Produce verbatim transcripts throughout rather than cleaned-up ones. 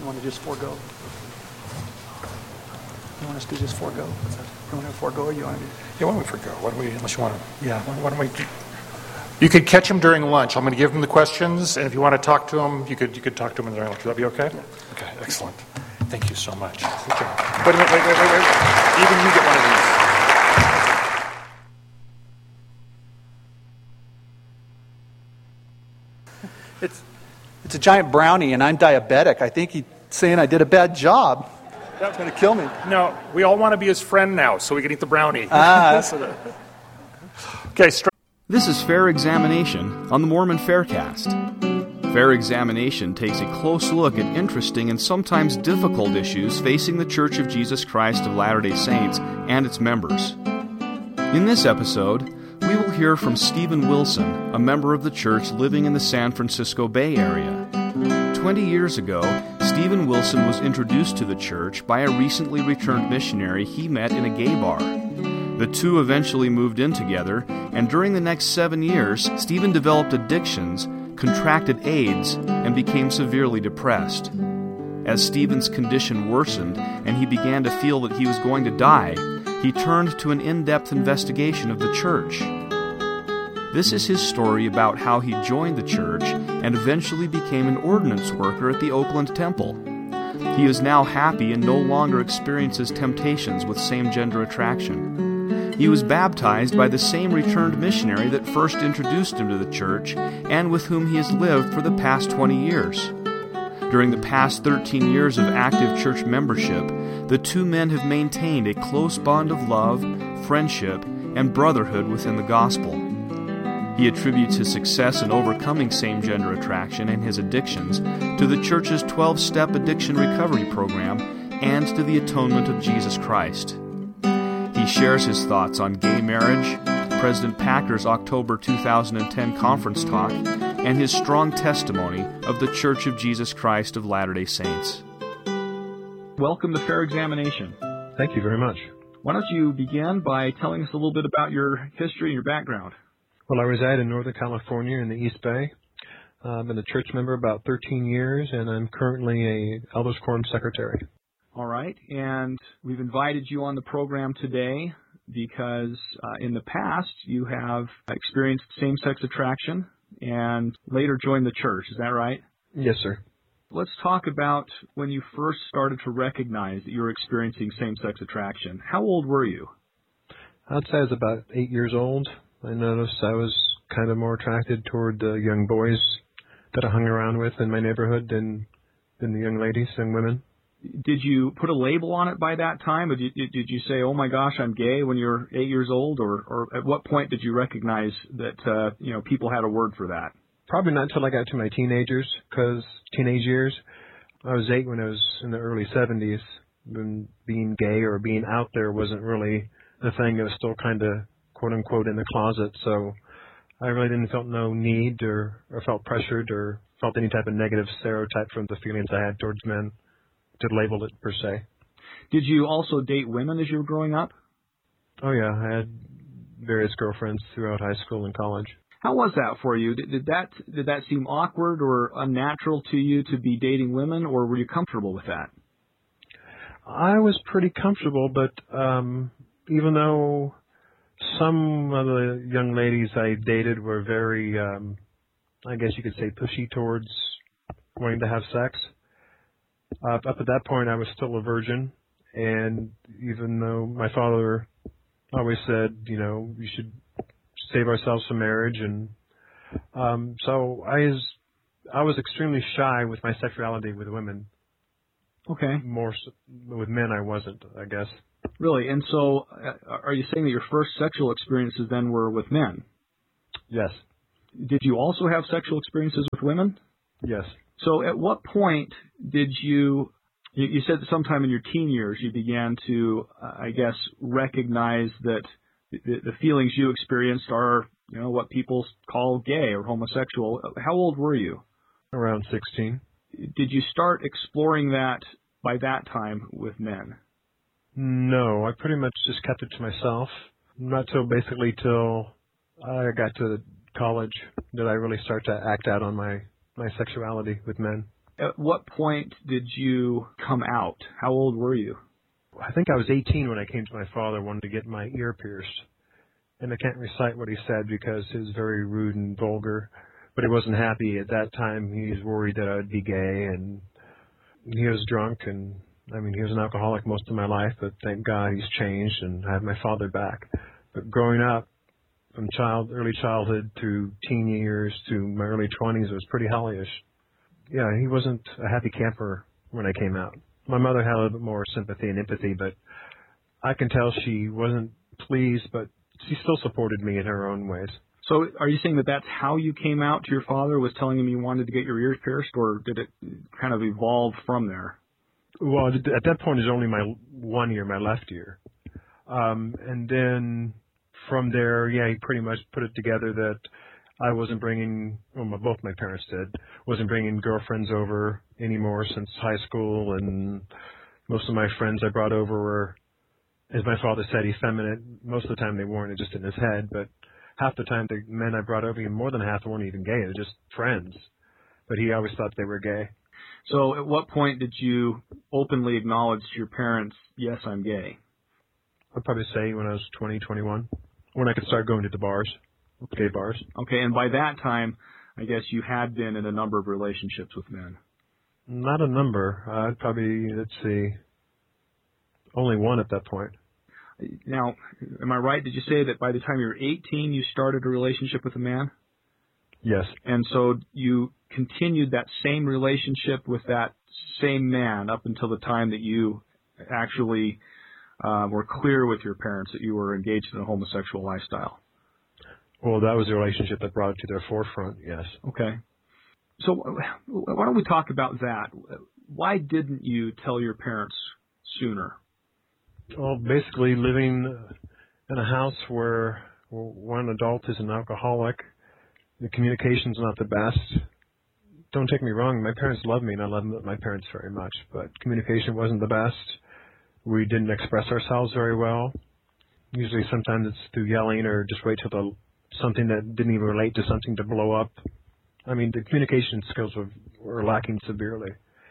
want to just forego? You want us to just forego? You want to forego or you want to do? Yeah, why don't we forego? Why don't we, unless you want to, yeah, why, why don't we do, you could catch him during lunch. I'm going to give him the questions, and if you want to talk to him, you could you could talk to him during lunch. Would that be okay? Yeah. Okay, excellent. Thank you so much. Good job. Wait a minute, wait, wait, wait, wait. Even you get one of these. It's it's a giant brownie, and I'm diabetic. I think he's saying I did a bad job. That's going to kill me. No, we all want to be his friend now, so we can eat the brownie. Ah, that's what Okay, straight. This is Fair Examination on the Mormon Faircast. Fair Examination takes a close look at interesting and sometimes difficult issues facing the Church of Jesus Christ of Latter-day Saints and its members. In this episode, we will hear from Stephen Wilson, a member of the church living in the San Francisco Bay Area. Twenty years ago, Stephen Wilson was introduced to the church by a recently returned missionary he met in a gay bar. The two eventually moved in together, and during the next seven years, Stephen developed addictions, contracted AIDS, and became severely depressed. As Stephen's condition worsened and he began to feel that he was going to die, he turned to an in-depth investigation of the church. This is his story about how he joined the church and eventually became an ordinance worker at the Oakland Temple. He is now happy and no longer experiences temptations with same-gender attraction. He was baptized by the same returned missionary that first introduced him to the church and with whom he has lived for the past twenty years. During the past thirteen years of active church membership, the two men have maintained a close bond of love, friendship, and brotherhood within the gospel. He attributes his success in overcoming same-gender attraction and his addictions to the church's twelve-step addiction recovery program and to the atonement of Jesus Christ. He shares his thoughts on gay marriage, President Packer's October two thousand ten conference talk, and his strong testimony of the Church of Jesus Christ of Latter-day Saints. Welcome to Fair Examination. Thank you very much. Why don't you begin by telling us a little bit about your history and your background? Well, I reside in Northern California in the East Bay. Uh, I've been a church member about thirteen years, and I'm currently a Elders Quorum secretary. All right, and we've invited you on the program today because uh, in the past you have experienced same-sex attraction and later joined the church. Is that right? Yes, sir. Let's talk about when you first started to recognize that you were experiencing same-sex attraction. How old were you? I'd say I was about eight years old. I noticed I was kind of more attracted toward the young boys that I hung around with in my neighborhood than, than the young ladies and women. Did you put a label on it by that time? Or did, did you say, oh my gosh, I'm gay when you were eight years old? Or, or at what point did you recognize that uh, you know people had a word for that? Probably not until I got to my teenagers, because teenage years, I was eight when I was in the early seventies, when being gay or being out there wasn't really a thing. It was still kind of quote-unquote in the closet, so I really didn't felt no need or, or felt pressured or felt any type of negative stereotype from the feelings I had towards men to label it per se. Did you also date women as you were growing up? Oh yeah, I had various girlfriends throughout high school and college. How was that for you? Did, did that did that seem awkward or unnatural to you to be dating women, or were you comfortable with that? I was pretty comfortable, but um, even though some of the young ladies I dated were very, um, I guess you could say, pushy towards wanting to have sex. Uh, up at that point, I was still a virgin, and even though my father always said, you know, we should save ourselves for marriage, and um, so I was, I was extremely shy with my sexuality with women. Okay. More so, with men, I wasn't, I guess. Really? And so uh, are you saying that your first sexual experiences then were with men? Yes. Did you also have sexual experiences with women? Yes. So at what point did you, you, you said that sometime in your teen years you began to, uh, I guess, recognize that the, the feelings you experienced are, you know, what people call gay or homosexual. How old were you? Around sixteen. Did you start exploring that by that time with men? No, I pretty much just kept it to myself. Not till basically till I got to college did I really start to act out on my, my sexuality with men. At what point did you come out? How old were you? I think I was eighteen when I came to my father, wanted to get my ear pierced. And I can't recite what he said because it was very rude and vulgar. But he wasn't happy at that time. He was worried that I would be gay, and he was drunk, and I mean, he was an alcoholic most of my life, but thank God he's changed, and I have my father back. But growing up, from child, early childhood to teen years to my early twenties, it was pretty hellish. Yeah, he wasn't a happy camper when I came out. My mother had a little bit more sympathy and empathy, but I can tell she wasn't pleased, but she still supported me in her own ways. So are you saying that that's how you came out to your father, was telling him you wanted to get your ears pierced, or did it kind of evolve from there? Well, at that point, it was only my one ear, my left ear. Um, and then from there, yeah, he pretty much put it together that I wasn't bringing, well, my, both my parents did, wasn't bringing girlfriends over anymore since high school, and most of my friends I brought over were, as my father said, effeminate. Most of the time they weren't, it just in his head, but half the time the men I brought over, even more than half, weren't even gay, they were just friends. But he always thought they were gay. So at what point did you openly acknowledge to your parents, yes, I'm gay? I'd probably say when I was twenty, twenty-one, when I could start going to the bars, gay bars. Okay, and by that time, I guess you had been in a number of relationships with men. Not a number. Uh, I'd probably, let's see, only one at that point. Now, am I right? Did you say that by the time you were eighteen, you started a relationship with a man? Yes. And so you continued that same relationship with that same man up until the time that you actually uh, were clear with your parents that you were engaged in a homosexual lifestyle? Well, that was the relationship that brought it to their forefront, yes. Okay. So why don't we talk about that? Why didn't you tell your parents sooner? Well, basically living in a house where one adult is an alcoholic, the communication's not the best. Don't take me wrong, my parents love me and I love my parents very much, but communication wasn't the best. We didn't express ourselves very well. Usually sometimes it's through yelling or just wait till the, something that didn't even relate to something to blow up. I mean, the communication skills were, were lacking severely.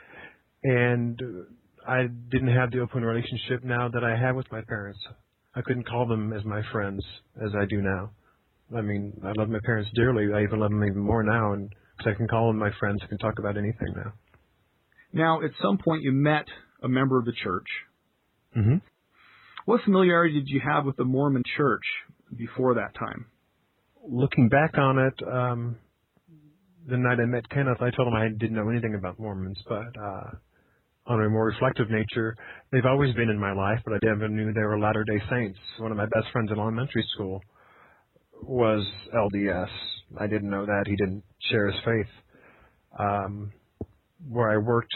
And I didn't have the open relationship now that I have with my parents. I couldn't call them as my friends as I do now. I mean, I love my parents dearly. I even love them even more now, and because I can call them my friends, I can talk about anything now. Now, at some point, you met a member of the church. Mm-hmm. What familiarity did you have with the Mormon church before that time? Looking back on it, um, the night I met Kenneth, I told him I didn't know anything about Mormons, but uh, on a more reflective nature, they've always been in my life, but I never knew they were Latter-day Saints. One of my best friends in elementary school was L D S. I didn't know that. He didn't share his faith. Um, where I worked,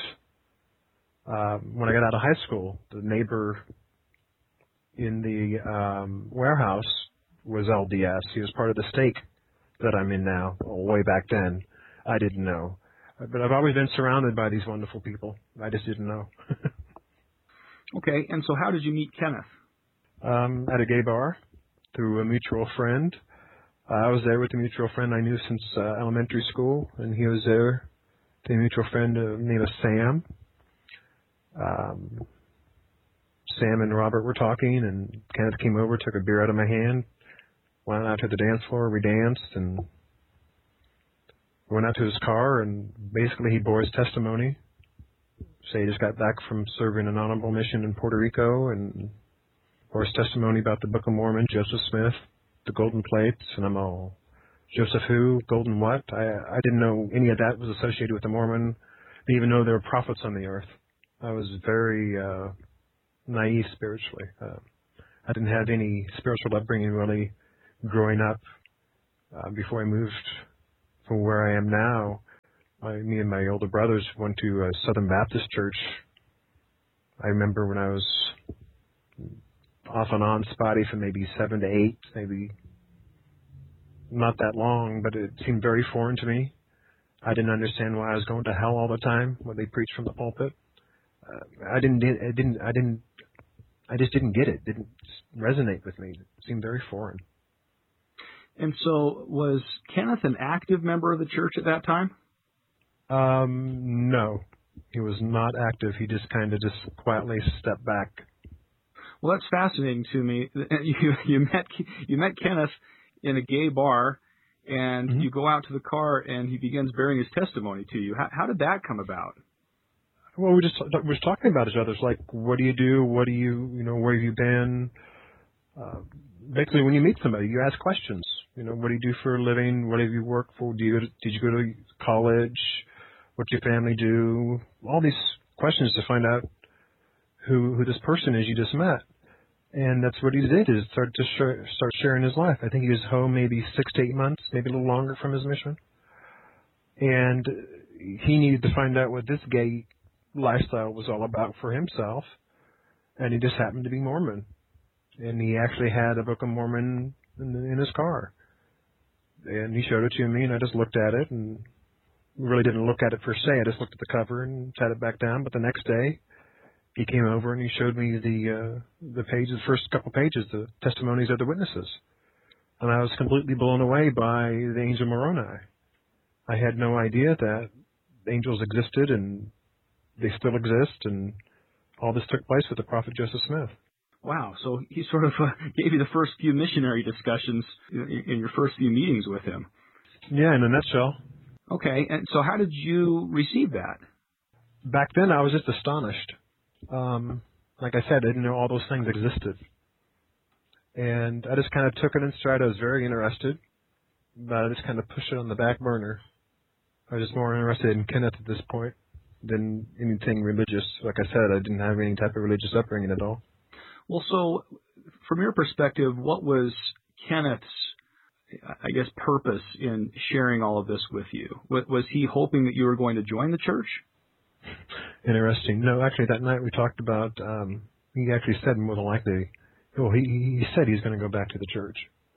uh, when I got out of high school, the neighbor in the um, warehouse was L D S. He was part of the stake that I'm in now, way back then. I didn't know. But I've always been surrounded by these wonderful people. I just didn't know. Okay, and so how did you meet Kenneth? Um, at a gay bar through a mutual friend. Uh, I was there with a mutual friend I knew since uh, elementary school, and he was there. The mutual friend uh, named Sam. Um, Sam and Robert were talking, and Kenneth came over, took a beer out of my hand, went out to the dance floor, we danced, and went out to his car, and basically he bore his testimony. Say he just got back from serving an honorable mission in Puerto Rico, and bore his testimony about the Book of Mormon, Joseph Smith, the golden plates, and I'm all, Joseph who, golden what? I I didn't know any of that was associated with the Mormon. I didn't even know there were prophets on the earth. I was very uh, naive spiritually. Uh, I didn't have any spiritual upbringing really growing up. Uh, before I moved from where I am now, my, me and my older brothers went to a Southern Baptist church. I remember when I was off and on spotty for maybe seven to eight, maybe not that long, but it seemed very foreign to me. I didn't understand why I was going to hell all the time when they preached from the pulpit. Uh, I didn't, I didn't, I didn't, I just didn't get it. It didn't resonate with me. It seemed very foreign. And so was Kenneth an active member of the church at that time? Um, no, he was not active. He just kind of just quietly stepped back. Well, that's fascinating to me. You, you met you met Kenneth in a gay bar, and mm-hmm. you go out to the car, and he begins bearing his testimony to you. How, how did that come about? Well, we just we were talking about each other. It's like, what do you do? What do you, you know, where have you been? Uh, basically, when you meet somebody, you ask questions. You know, what do you do for a living? What have you worked for? Do you go to, did you go to college? What did your family do? All these questions to find out who who this person is you just met. And that's what he did, is start to share, start sharing his life. I think he was home maybe six to eight months, maybe a little longer from his mission. And he needed to find out what this gay lifestyle was all about for himself. And he just happened to be Mormon. And he actually had a Book of Mormon in, in his car. And he showed it to me, and I just looked at it, and really didn't look at it per se. I just looked at the cover and sat it back down. But the next day, he came over and he showed me the uh, the pages, the first couple pages, the testimonies of the witnesses. And I was completely blown away by the angel Moroni. I had no idea that angels existed, and they still exist, and all this took place with the prophet Joseph Smith. Wow, so he sort of uh, gave you the first few missionary discussions in, in your first few meetings with him. Yeah, in a nutshell. Okay, and so how did you receive that? Back then, I was just astonished. Um, like I said, I didn't know all those things existed. And I just kind of took it in stride. I was very interested, but I just kind of pushed it on the back burner. I was just more interested in Kenneth at this point than anything religious. Like I said, I didn't have any type of religious upbringing at all. Well, so from your perspective, what was Kenneth's, I guess, purpose in sharing all of this with you? Was he hoping that you were going to join the church? Interesting. No, actually, that night we talked about, um, he actually said more than likely, well, he, he said he's going to go back to the church.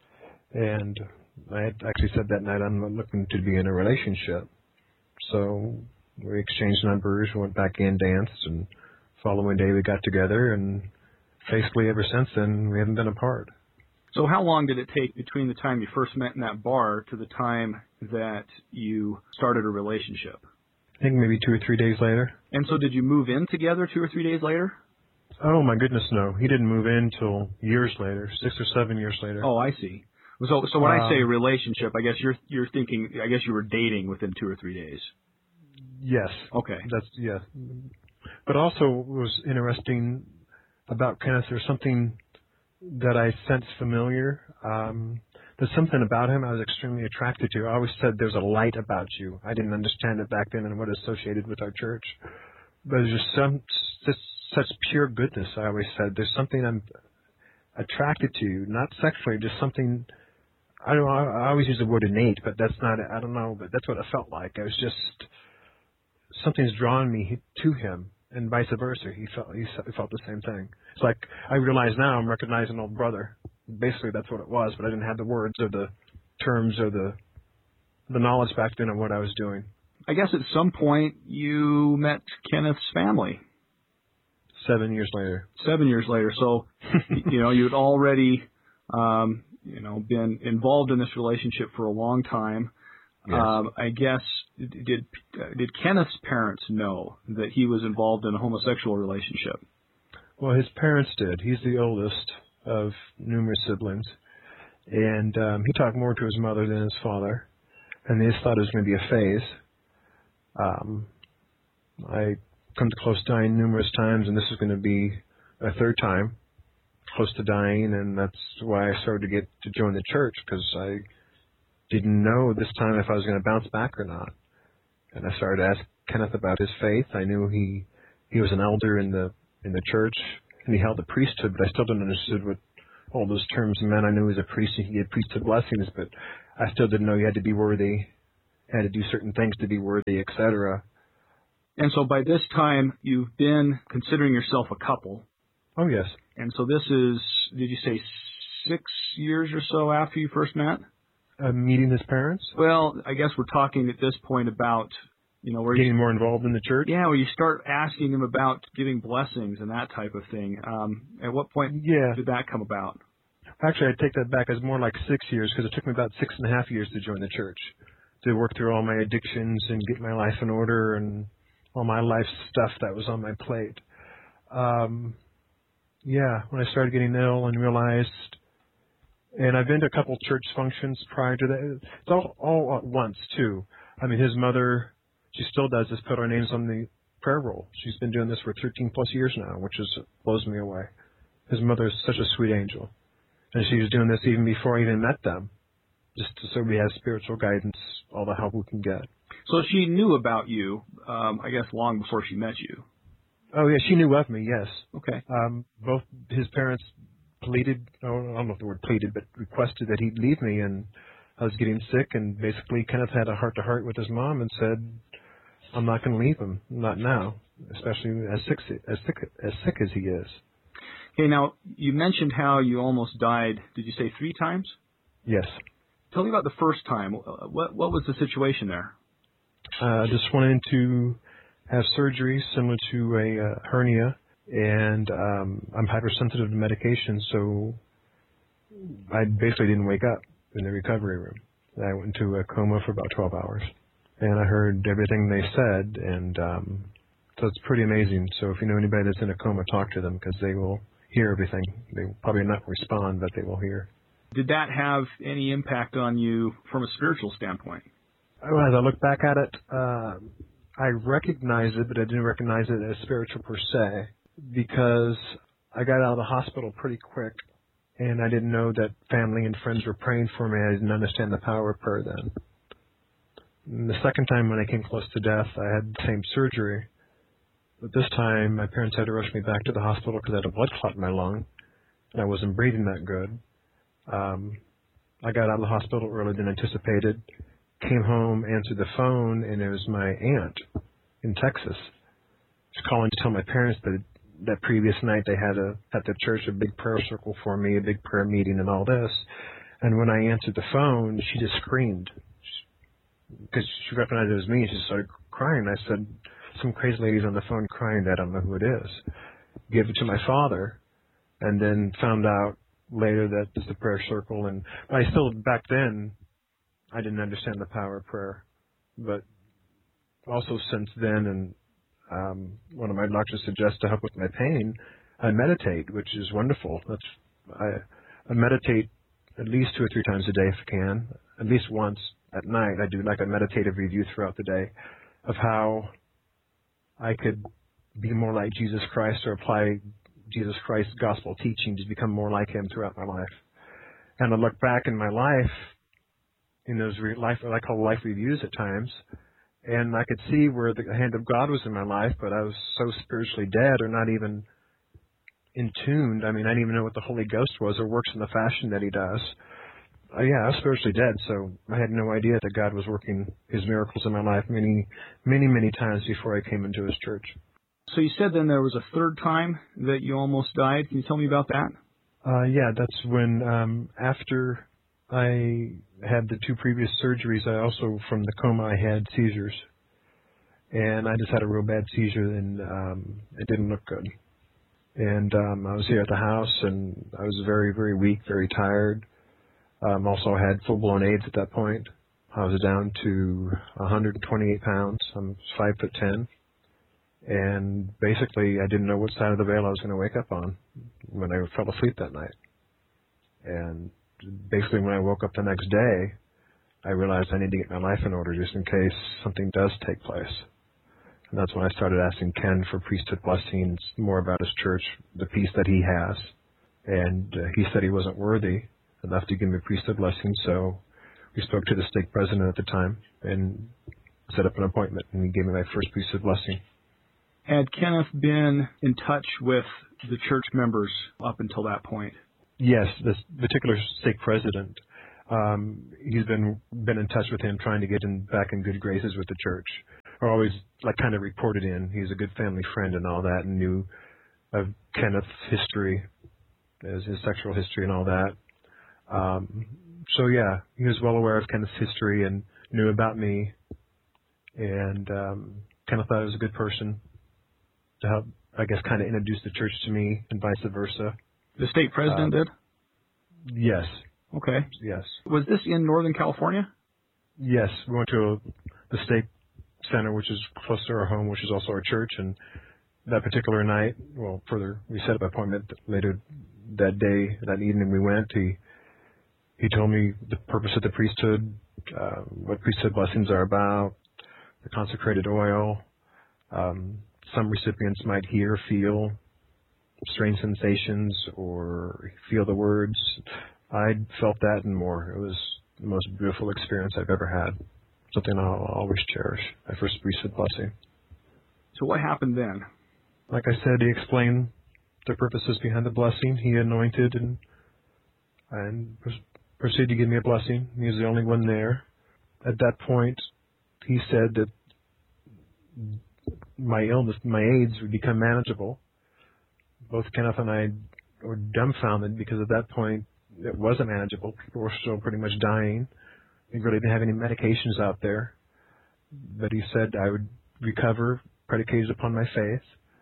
And I had actually said that night, I'm looking to be in a relationship. So we exchanged numbers, went back in, danced, and following day we got together, and basically ever since then we haven't been apart. So how long did it take between the time you first met in that bar to the time that you started a relationship? I think maybe two or three days later. And so did you move in together two or three days later? Oh, my goodness, no. He didn't move in until years later, six or seven years later. Oh, I see. So so when um, I say relationship, I guess you're you're thinking, I guess you were dating within two or three days. Yes. Okay. That's, yeah. But also what was interesting about Kenneth, there's something that I sensed familiar. Um, there's something about him I was extremely attracted to. I always said there's a light about you. I didn't understand it back then and what associated with our church. But there's just some just such pure goodness, I always said. There's something I'm attracted to, not sexually, just something, I don't know, I always use the word innate, but that's not, I don't know, but that's what it felt like. I was just, something's drawn me to him, and vice versa. He felt, he felt the same thing. It's like, I realize now I'm recognizing an old brother. Basically, that's what it was, but I didn't have the words or the terms or the the knowledge back then of what I was doing. I guess at some point you met Kenneth's family. Seven years later. Seven years later. So, you know, you'd already, um, you know, been involved in this relationship for a long time. Yes. Um, I guess, did did Kenneth's parents know that he was involved in a homosexual relationship? Well, his parents did. He's the oldest of numerous siblings. And um, he talked more to his mother than his father. And they just thought it was going to be a phase. Um, I come to close to dying numerous times, and this is going to be a third time close to dying, and that's why I started to get to join the church, because I didn't know this time if I was going to bounce back or not. And I started to ask Kenneth about his faith. I knew he he was an elder in the in the church, and he held the priesthood, but I still didn't understand what all those terms meant. I knew he was a priest and he had priesthood blessings, but I still didn't know he had to be worthy, had to do certain things to be worthy, et cetera. And so by this time, you've been considering yourself a couple. Oh, yes. And so this is, did you say six years or so after you first met? Uh, meeting his parents? Well, I guess we're talking at this point about, you know, where getting you, more involved in the church? Yeah, where you start asking him about giving blessings and that type of thing. Um, at what point yeah. did that come about? Actually, I take that back as more like six years, because it took me about six and a half years to join the church. to work through all my addictions and get my life in order and all my life stuff that was on my plate. Um, yeah, when I started getting ill and realized, and I've been to a couple church functions prior to that. It's all, all at once, too. I mean, his mother, she still does this, put our names on the prayer roll. She's been doing this for thirteen plus years now, which is blows me away. His mother is such a sweet angel. And she was doing this even before I even met them, just so we have spiritual guidance, all the help we can get. So she knew about you, um, I guess, long before she met you. Oh, yeah, she knew of me, yes. Okay. Um, both his parents pleaded, oh, I don't know if the word pleaded, but requested that he'd leave me, and I was getting sick, and basically Kenneth had a heart-to-heart with his mom and said, I'm not going to leave him, not now, especially as sick as, sick, as sick as he is. Okay, now, you mentioned how you almost died, did you say three times? Yes. Tell me about the first time. What what was the situation there? I uh, just wanted to have surgery similar to a uh, hernia, and um, I'm hypersensitive to medication, so I basically didn't wake up in the recovery room. I went into a coma for about twelve hours, and I heard everything they said, and um, so it's pretty amazing. So if you know anybody that's in a coma, talk to them, because they will hear everything. They will probably not respond, but they will hear. Did that have any impact on you from a spiritual standpoint? Well, as I look back at it, uh, I recognized it, but I didn't recognize it as spiritual per se, because I got out of the hospital pretty quick, and I didn't know that family and friends were praying for me. I didn't understand the power of prayer then. And the second time when I came close to death, I had the same surgery. But this time, my parents had to rush me back to the hospital because I had a blood clot in my lung, and I wasn't breathing that good. Um, I got out of the hospital earlier than anticipated, came home, answered the phone, and it was my aunt in Texas. She was calling to tell my parents that that previous night they had a at the church a big prayer circle for me, a big prayer meeting and all this. And when I answered the phone, she just screamed because she recognized it was me, and she started crying. I said, some crazy lady's on the phone crying, I don't know who it is. Gave it to my father, and then found out later that it's the prayer circle. And I still, back then, I didn't understand the power of prayer. But also since then, and um, one of my doctors suggests to help with my pain, I meditate, which is wonderful. That's I, I meditate at least two or three times a day if I can. At least once at night, I do like a meditative review throughout the day of how I could be more like Jesus Christ, or apply Jesus Christ's gospel teaching to become more like him throughout my life. And I look back in my life, in those re- life, what I call life reviews at times, and I could see where the hand of God was in my life, but I was so spiritually dead, or not even in tuned. I mean, I didn't even know what the Holy Ghost was, or works in the fashion that he does. Uh, yeah, I was spiritually dead, so I had no idea that God was working his miracles in my life many, many, many times before I came into his church. So you said then there was a third time that you almost died. Can you tell me about that? Uh, yeah, that's when um, after I had the two previous surgeries, I also, from the coma, I had seizures. And I just had a real bad seizure, and um, it didn't look good. And um, I was here at the house, and I was very, very weak, very tired. Um, also, I had full-blown AIDS at that point. I was down to one hundred twenty-eight pounds. I'm five foot ten. And basically, I didn't know what side of the veil I was going to wake up on when I fell asleep that night. And basically, when I woke up the next day, I realized I need to get my life in order just in case something does take place. And that's when I started asking Ken for priesthood blessings, more about his church, the peace that he has. And uh, he said he wasn't worthy enough to give me priesthood blessings, so we spoke to the stake president at the time and set up an appointment, and he gave me my first priesthood blessing. Had Kenneth been in touch with the church members up until that point? Yes, this particular stake president. Um, he's been been in touch with him, trying to get him back in good graces with the church. Or always like kind of reported in. He's a good family friend and all that, and knew of Kenneth's history, his, his sexual history and all that. Um, so yeah, he was well aware of Kenneth's history and knew about me. And um, Kenneth thought I was a good person to help, I guess, kind of introduce the church to me, and vice versa. The state president uh, did? Yes. Okay. Yes. Was this in Northern California? Yes, we went to a, the Stake Center, which is close to our home, which is also our church, and that particular night, well, further, we set up an appointment later that day, that evening we went. He he told me the purpose of the priesthood, uh, what priesthood blessings are about, the consecrated oil. Um, some recipients might hear, feel strange sensations or feel the words. I felt that and more. It was the most beautiful experience I've ever had. Something I'll always cherish, my first priesthood blessing. So what happened then? Like I said, he explained the purposes behind the blessing. He anointed and and proceeded to give me a blessing. He was the only one there. At that point, he said that my illness, my AIDS, would become manageable. Both Kenneth and I were dumbfounded because at that point it wasn't manageable. People were still pretty much dying. We really didn't have any medications out there. But he said I would recover predicated upon my faith.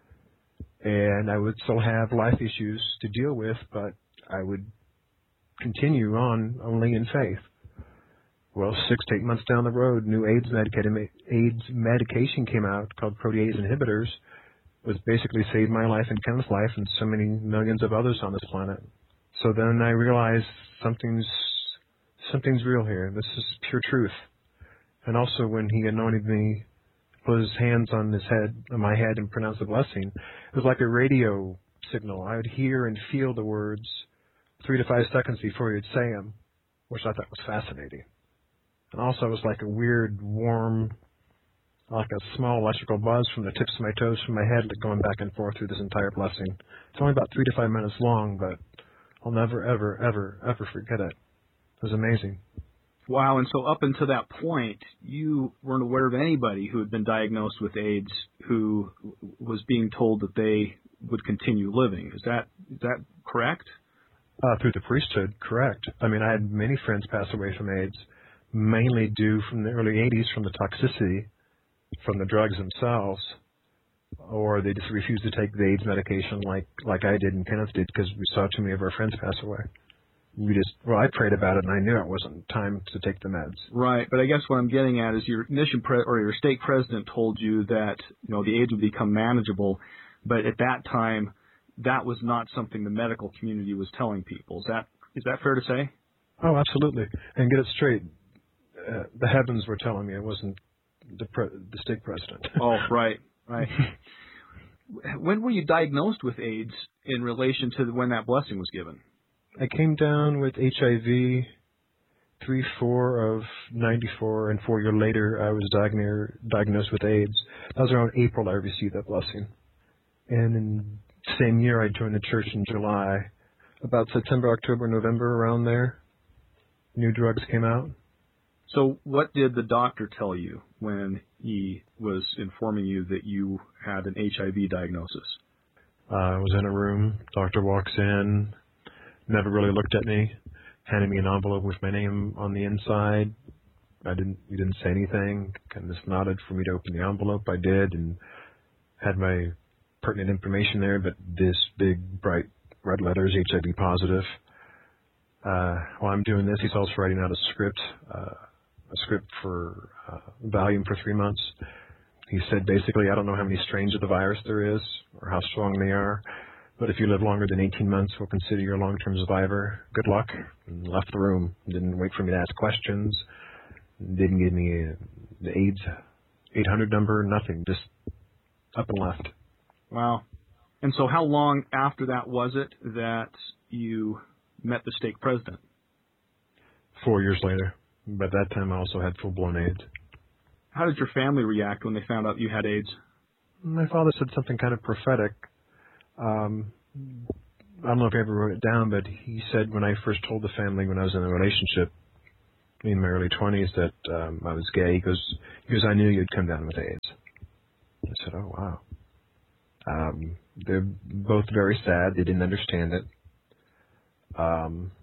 And I would still have life issues to deal with, but I would continue on only in faith. Well, six to eight months down the road, new AIDS, medica- AIDS medication came out called protease inhibitors, which basically saved my life and Kenneth's life and so many millions of others on this planet. So then I realized something's something's real here. This is pure truth. And also when he anointed me, put his hands on his head, on my head, and pronounced the blessing, it was like a radio signal. I would hear and feel the words three to five seconds before he would say them, which I thought was fascinating. And also it was like a weird, warm, like a small electrical buzz from the tips of my toes, from my head, going back and forth through this entire blessing. It's only about three to five minutes long, but I'll never, ever, ever, ever forget it. It was amazing. Wow, and so up until that point, you weren't aware of anybody who had been diagnosed with AIDS who was being told that they would continue living. Is that is that correct? Uh, through the priesthood, correct. I mean, I had many friends pass away from AIDS, mainly due from the early eighties from the toxicity from the drugs themselves, or they just refused to take the AIDS medication like, like I did and Kenneth did because we saw too many of our friends pass away. We just, well, I prayed about it, and I knew it wasn't time to take the meds. Right, but I guess what I'm getting at is your mission pre- or your stake president told you that, you know, the AIDS would become manageable, but at that time, that was not something the medical community was telling people. Is that is that fair to say? Oh, absolutely. And get it straight, uh, the heavens were telling me it wasn't the pre- the stake president. Oh, right, right. When were you diagnosed with AIDS in relation to when that blessing was given? I came down with H I V three four of ninety-four, and four years later I was diagnosed diagnosed with AIDS. That was around April I received that blessing. And in the same year I joined the church in July. About September, October, November, around there, new drugs came out. So what did the doctor tell you when he was informing you that you had an H I V diagnosis? Uh, I was in a room, doctor walks in, never really looked at me, handed me an envelope with my name on the inside. I didn't, he didn't say anything, kind of just nodded for me to open the envelope. I did, and had my pertinent information there, but this big, bright red letters, H I V positive. Uh, while I'm doing this, he's also writing out a script, uh, a script for uh, Valium for three months. He said basically, I don't know how many strains of the virus there is or how strong they are, but if you live longer than eighteen months, we'll consider you a long-term survivor. Good luck. And left the room. Didn't wait for me to ask questions. Didn't give me a, the AIDS eight hundred number, nothing. Just up and left. Wow. And so how long after that was it that you met the stake president? Four years later. By that time, I also had full-blown AIDS. How did your family react when they found out you had AIDS? My father said something kind of prophetic. Um, I don't know if he ever wrote it down, but he said when I first told the family when I was in a relationship in my early twenties that um, I was gay, he goes, he goes, I knew you'd come down with AIDS. I said, oh, wow. Um, they're both very sad. They didn't understand it. Um,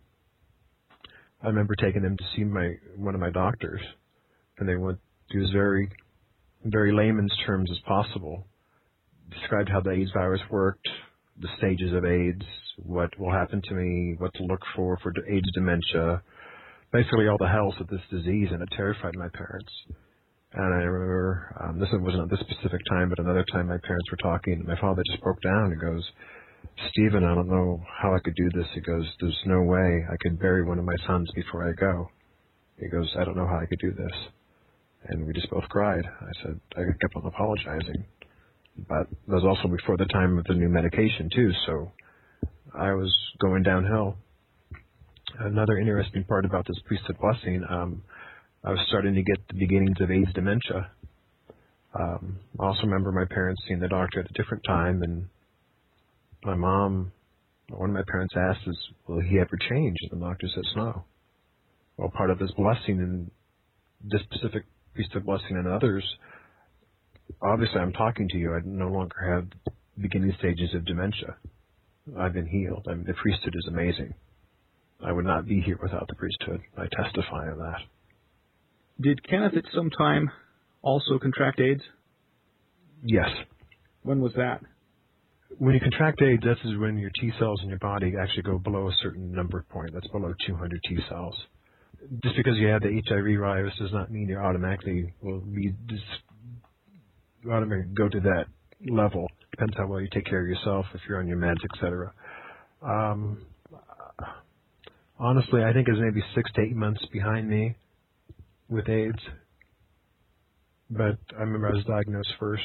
I remember taking them to see my one of my doctors, and they went through as very, very layman's terms as possible, described how the AIDS virus worked, the stages of AIDS, what will happen to me, what to look for for AIDS dementia, basically all the hells of this disease, and it terrified my parents. And I remember, um, this wasn't at this specific time, but another time my parents were talking, and my father just broke down and goes, Stephen, I don't know how I could do this. He goes, there's no way I could bury one of my sons before I go. He goes, I don't know how I could do this. And we just both cried. I said, I kept on apologizing. But that was also before the time of the new medication, too, so I was going downhill. Another interesting part about this priesthood blessing, um, I was starting to get the beginnings of AIDS dementia. Um, I also remember my parents seeing the doctor at a different time, and my mom, one of my parents asked is, will he ever change? And the doctor says no. Well, part of this blessing and this specific priesthood blessing and others, obviously I'm talking to you, I no longer have beginning stages of dementia. I've been healed. I mean, the priesthood is amazing. I would not be here without the priesthood. I testify of that. Did Kenneth at some time also contract AIDS? Yes. When was that? When you contract AIDS, this is when your T cells in your body actually go below a certain number point. That's below two hundred T cells. Just because you have the H I V virus does not mean you automatically will be just automatically go to that level. Depends how well you take care of yourself, if you're on your meds, et cetera. Um, honestly, I think it's maybe six to eight months behind me with AIDS. But I remember I was diagnosed first.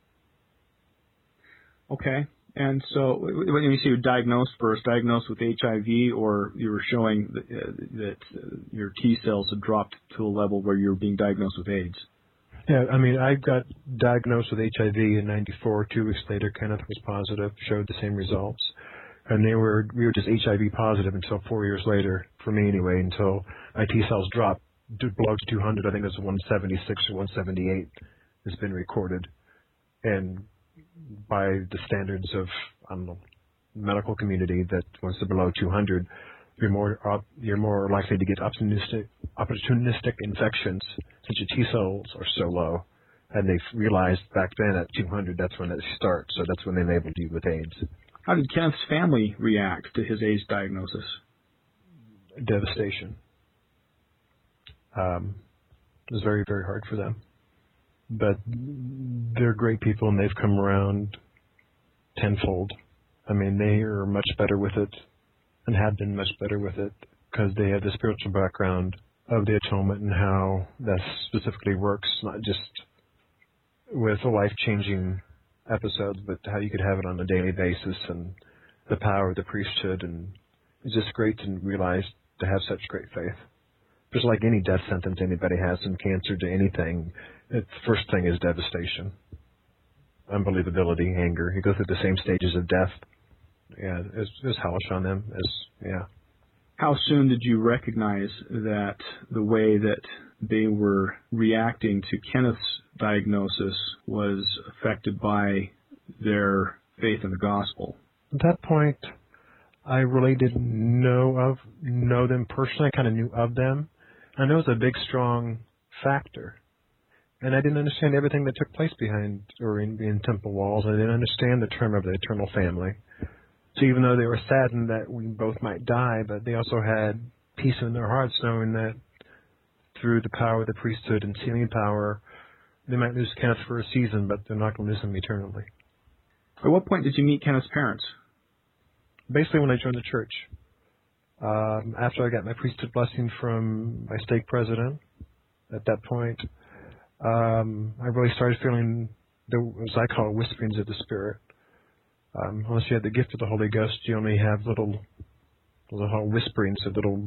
Okay. And so when you say you were diagnosed first, diagnosed with H I V, or you were showing that, uh, that uh, your T cells had dropped to a level where you were being diagnosed with AIDS? Yeah, I mean, I got diagnosed with H I V in ninety-four. Two weeks later, Kenneth was positive, showed the same results. And they were, we were just H I V positive until four years later, for me anyway, until my T cells dropped below two hundred. I think it was one seventy-six or one seventy-eight has been recorded. And by the standards of, I don't know, medical community, that once they're below two hundred, you're more uh, you're more likely to get opportunistic opportunistic infections since your T cells are so low. And they've realized back then at two hundred, that's when it starts. So that's when they labeled you with AIDS. How did Kenneth's family react to his AIDS diagnosis? Devastation. Um, it was very, very hard for them. But they're great people, and they've come around tenfold. I mean, they are much better with it and have been much better with it because they have the spiritual background of the atonement and how that specifically works, not just with a life-changing episodes, but how you could have it on a daily basis and the power of the priesthood. And it's just great to realize to have such great faith. Just like any death sentence anybody has, from cancer to anything, the first thing is devastation, unbelievability, anger. You go through the same stages of death. Yeah, it was, it was hellish on them. It's, yeah. How soon did you recognize that the way that they were reacting to Kenneth's diagnosis was affected by their faith in the gospel? At that point, I really didn't know of know them personally. I kind of knew of them. I know it was a big, strong factor. And I didn't understand everything that took place behind or in, in temple walls. I didn't understand the term of the eternal family. So even though they were saddened that we both might die, but they also had peace in their hearts, knowing that through the power of the priesthood and sealing power, they might lose Kenneth for a season, but they're not going to lose him eternally. At what point did you meet Kenneth's parents? Basically when I joined the church. Um, after I got my priesthood blessing from my stake president, at that point, um, I really started feeling, the, as I call it, whisperings of the Spirit. Um, unless you have the gift of the Holy Ghost, you only have little, little whisperings of little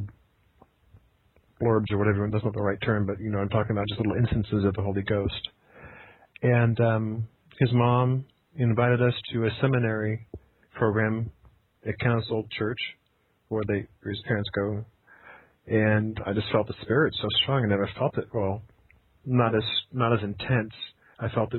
blurbs or whatever. That's not the right term, but you know, I'm talking about just little instances of the Holy Ghost. And um, his mom invited us to a seminary program at Council Church, where they, where his parents go. And I just felt the Spirit so strong. I never felt it, well, not as not as intense. I felt it